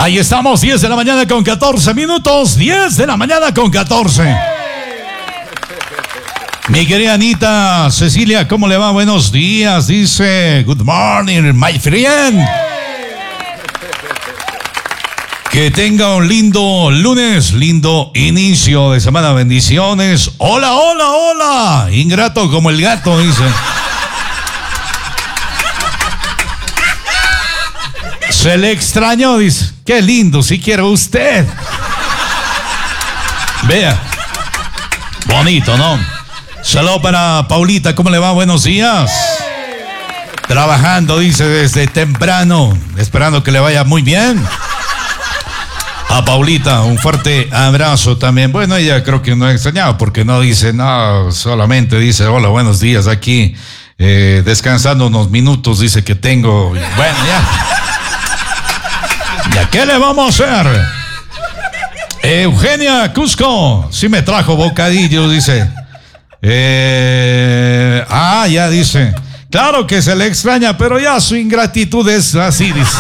Ahí estamos, 10 de la mañana con 14 minutos. 10 de la mañana con 14. Mi querida Anita Cecilia, ¿cómo le va? Buenos días, dice. Good morning, my friend. Que tenga un lindo lunes, lindo inicio de semana, bendiciones. Hola, hola, hola. Ingrato como el gato, dice. Se le extrañó, dice. Qué lindo, si quiere usted. Vea. Bonito, ¿no? Saludos para Paulita, ¿cómo le va? Buenos días. Trabajando, dice, desde temprano, esperando que le vaya muy bien. A Paulita, un fuerte abrazo también. Bueno, ella creo que no ha extrañado porque no dice nada, solamente dice, hola, buenos días, aquí descansando unos minutos, dice que tengo. Bueno, ya. ¿Ya qué le vamos a hacer? Eugenia Cusco, sí me trajo bocadillos, dice. Ya dice. Claro que se le extraña, pero ya su ingratitud es así, dice.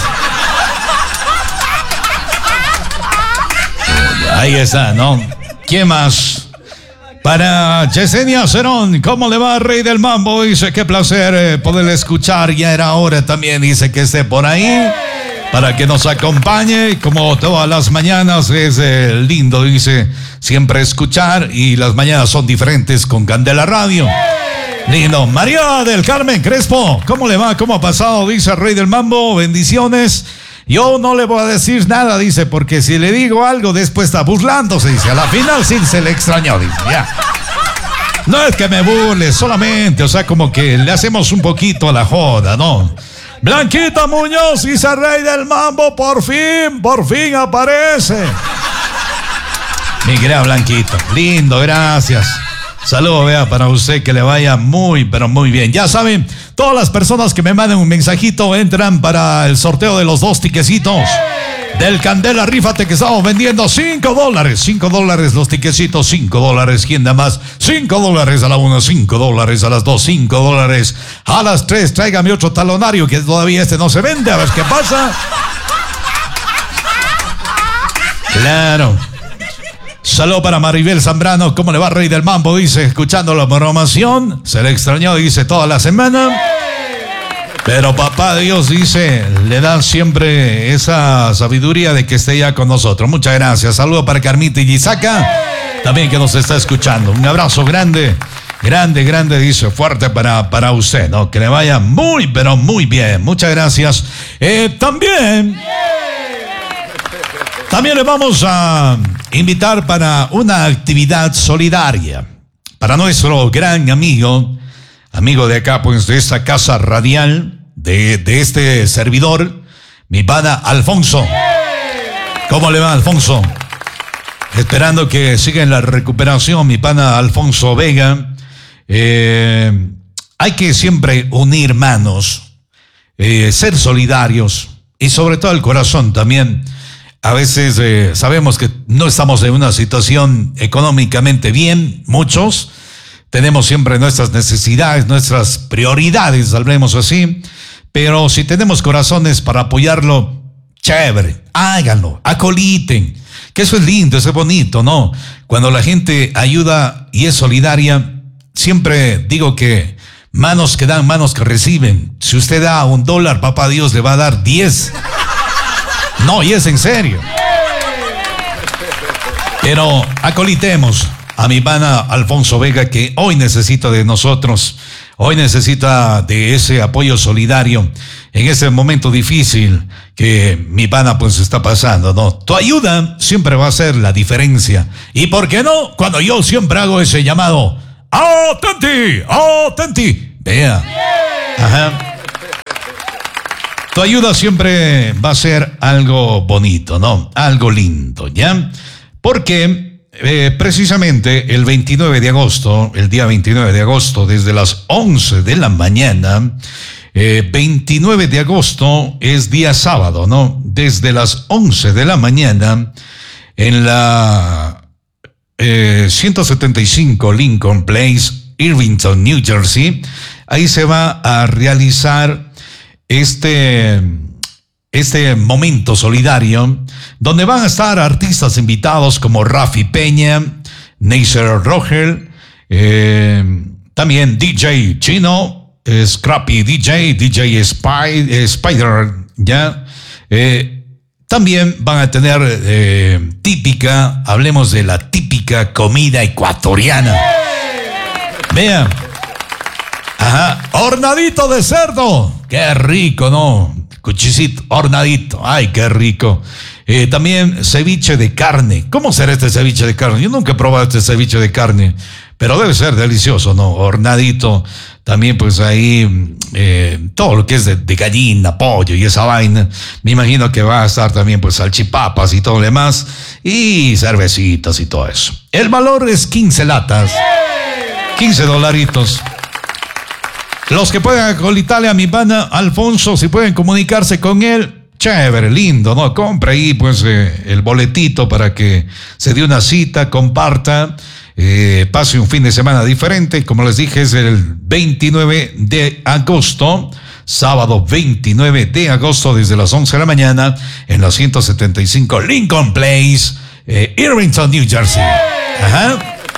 Ahí está, ¿no? ¿Quién más? Para Yesenia Cerón, ¿cómo le va, Rey del Mambo? Dice, qué placer poderle escuchar. Ya era hora también, dice que esté por ahí para que nos acompañe. Como todas las mañanas es lindo, dice, siempre escuchar. Y las mañanas son diferentes con Candela Radio. Lindo. María del Carmen Crespo, ¿cómo le va? ¿Cómo ha pasado? Dice Rey del Mambo, bendiciones. Yo no le voy a decir nada, dice, porque si le digo algo después está burlándose, dice. A la final sí se le extrañó, dice, ya. No es que me burle, solamente, o sea, como que le hacemos un poquito a la joda, ¿no? Blanquita Muñoz, dice Rey del Mambo, por fin aparece. Mi querida Blanquita, lindo, gracias. Saludos, vea, para usted, que le vaya muy, pero muy bien. Ya saben, todas las personas que me manden un mensajito entran para el sorteo de los 2 tiquecitos del Candela Rífate, que estamos vendiendo $5. $5 los tiquecitos, $5. ¿Quién da más? $5 a la 1, $5 a las 2, $5 a las 3. Tráigame otro talonario que todavía no se vende, a ver qué pasa. Claro. Saludo para Maribel Zambrano, ¿cómo le va, Rey del Mambo? Dice, escuchando la programación, se le extrañó, dice, toda la semana. Pero papá Dios, dice, le da siempre esa sabiduría de que esté ya con nosotros. Muchas gracias. Saludo para Carmita y Gisaca, también que nos está escuchando. Un abrazo grande, dice, fuerte para usted, ¿no? Que le vaya muy, pero muy bien. Muchas gracias. También le vamos a invitar para una actividad solidaria para nuestro gran amigo de acá, pues, de esta casa radial, de este servidor, mi pana Alfonso. ¿Cómo le va, Alfonso? Esperando que siga en la recuperación, mi pana Alfonso Vega. Hay que siempre unir manos, ser solidarios y sobre todo el corazón también. A veces sabemos que no estamos en una situación económicamente bien, muchos. Tenemos siempre nuestras necesidades, nuestras prioridades, hablemos así. Pero si tenemos corazones para apoyarlo, chévere, háganlo, acoliten. Que eso es lindo, eso es bonito, ¿no? Cuando la gente ayuda y es solidaria, siempre digo que manos que dan, manos que reciben. Si usted da $1, papá Dios le va a dar 10. No, y es en serio. Pero acolitemos a mi pana Alfonso Vega, que hoy necesita de nosotros, hoy necesita de ese apoyo solidario en ese momento difícil que mi pana pues está pasando, ¿no? Tu ayuda siempre va a ser la diferencia. ¿Y por qué no? Cuando yo siempre hago ese llamado, ¡atenti! Vea. Ajá. Tu ayuda siempre va a ser algo bonito, ¿no? Algo lindo, ¿ya? Porque precisamente el 29 de agosto, el día 29 de agosto, desde las 11 de la mañana, 29 de agosto es día sábado, ¿no? Desde las 11 de la mañana, en la 175 Lincoln Place, Irvington, New Jersey, ahí se va a realizar este momento solidario, donde van a estar artistas invitados como Rafi Peña, Neisser Rogel, también DJ Chino, Scrappy DJ Spider, ¿ya? También van a tener hablemos de la típica comida ecuatoriana. Vean. Ajá, hornadito de cerdo. Qué rico, ¿no? Cuchicito, hornadito. Ay, qué rico. También ceviche de carne. ¿Cómo será este ceviche de carne? Yo nunca he probado este ceviche de carne, pero debe ser delicioso, ¿no? Hornadito. También pues ahí todo lo que es de gallina, pollo y esa vaina. Me imagino que va a estar también pues salchipapas y todo lo demás. Y cervecitas y todo eso. El valor es 15 latas. $15. Los que puedan acolitarle a mi pana Alfonso, si pueden comunicarse con él, chévere, lindo, ¿no? Compre ahí pues el boletito para que se dé una cita, comparta. Pase un fin de semana diferente. Como les dije, es el 29 de agosto, sábado 29 de agosto, desde las 11 de la mañana, en la 175 Lincoln Place, Irvington, New Jersey. Ajá.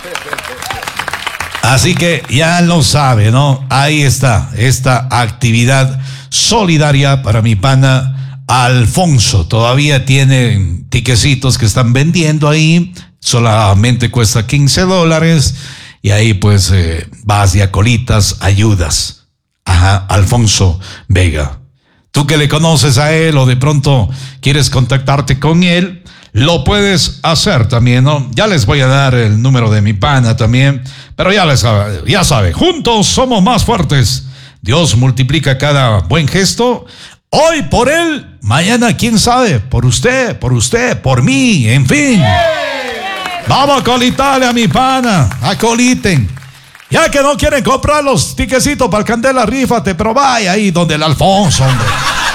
Así que ya lo sabe, ¿no? Ahí está, esta actividad solidaria para mi pana Alfonso. Todavía tienen tiquecitos que están vendiendo ahí. Solamente cuesta $15 y ahí pues vas y acolitas, ayudas. Ajá, Alfonso Vega. Tú que le conoces a él o de pronto quieres contactarte con él, lo puedes hacer también, ¿no? Ya les voy a dar el número de mi pana también, pero ya sabe, juntos somos más fuertes. Dios multiplica cada buen gesto. Hoy por él, mañana quién sabe, por usted, por mí, en fin. Vamos a colitarle a mi pana, acoliten. Ya que no quieren comprar los tiquecitos para el Candela, rífate, pero vaya ahí donde el Alfonso, hombre.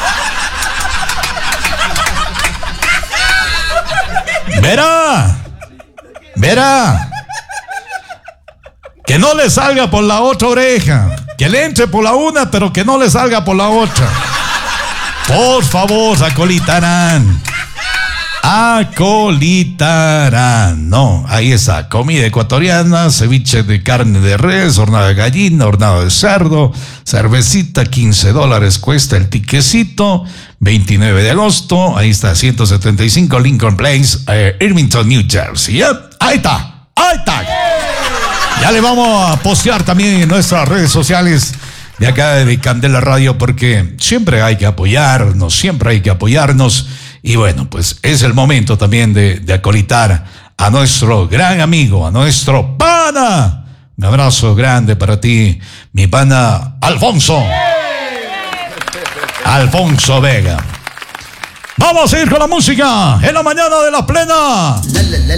Verá. Que no le salga por la otra oreja. Que le entre por la una, pero que no le salga por la otra. Por favor, acolitarán. No, ahí está, comida ecuatoriana, ceviche de carne de res, hornado de gallina, hornado de cerdo, cervecita, $15 cuesta el tiquecito, 29 de agosto, ahí está, 175 Lincoln Place, Irvington, New Jersey. Ahí está. Ya le vamos a postear también en nuestras redes sociales de acá de Candela Radio, porque siempre hay que apoyarnos. Y bueno, pues es el momento también de acolitar a nuestro gran amigo, a nuestro pana. Un abrazo grande para ti, mi pana Alfonso Vega. Vamos a ir con la música en la mañana de la plena.